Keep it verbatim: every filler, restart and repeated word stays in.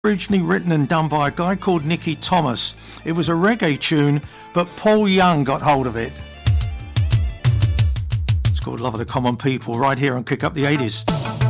Originally written and done by a guy called Nicky Thomas. It was a reggae tune, but Paul Young got hold of it. It's called Love of the Common People, right here on Kick Up the eighties.